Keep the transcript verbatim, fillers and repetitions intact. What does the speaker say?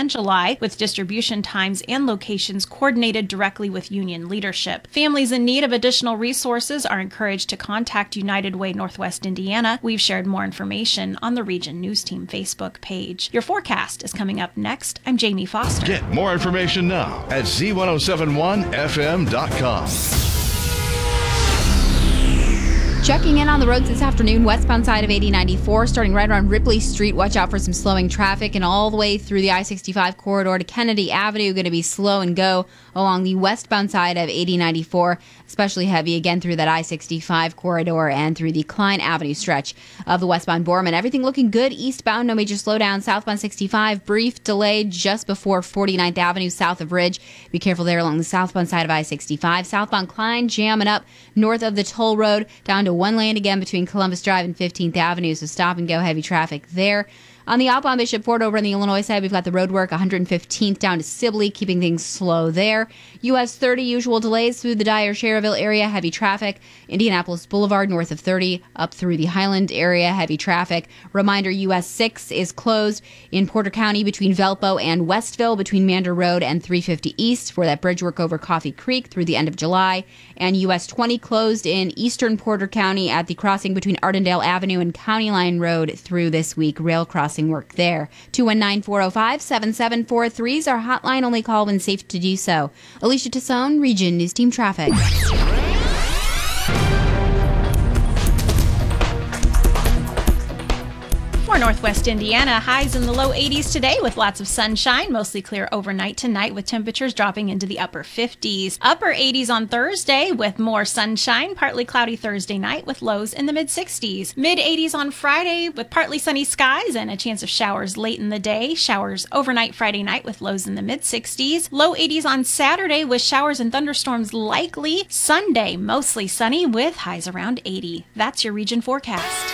and July, with distribution times and locations coordinated directly with union leadership. Families in need of additional resources are encouraged to contact United Way Northwest Indiana. We've shared more information on the Region News Team Facebook page. Your forecast is coming up next. I'm Jamie Foster. Get more information now at Z ten seventy-one F M dot com. Checking in on the roads this afternoon, westbound side of eighty ninety-four, starting right around Ripley Street. Watch out for some slowing traffic, and all the way through the I sixty-five corridor to Kennedy Avenue. Going to be slow and go along the westbound side of eighty ninety-four, especially heavy again through that I sixty-five corridor and through the Klein Avenue stretch of the westbound Borman. Everything looking good eastbound, no major slowdown. Southbound sixty-five, brief delay just before forty-ninth Avenue south of Ridge. Be careful there along the southbound side of I sixty-five. Southbound Klein jamming up north of the toll road down to one lane again between Columbus Drive and fifteenth Avenue, so stop and go heavy traffic there. On the outbound Bishop Ford over on the Illinois side, we've got the road work one hundred fifteenth down to Sibley, keeping things slow there. U S thirty, usual delays through the Dyer-Schererville area, heavy traffic. Indianapolis Boulevard north of thirty, up through the Highland area, heavy traffic. Reminder, U S six is closed in Porter County between Valpo and Westville, between Mander Road and three fifty East for that bridge work over Coffee Creek through the end of July. And U S twenty closed in eastern Porter County at the crossing between Ardendale Avenue and County Line Road through this week. Rail crossing work there. two one nine, four oh five, seven seven four three is our hotline. Only call when safe to do so. Alicia Tassone, Region News Team Traffic. For Northwest Indiana, highs in the low eighties today with lots of sunshine, mostly clear overnight tonight with temperatures dropping into the upper fifties. Upper eighties on Thursday with more sunshine, partly cloudy Thursday night with lows in the mid-sixties. Mid eighties on Friday with partly sunny skies and a chance of showers late in the day. Showers overnight Friday night with lows in the mid-sixties. Low eighties on Saturday with showers and thunderstorms likely. Sunday, mostly sunny with highs around eighty. That's your region forecast.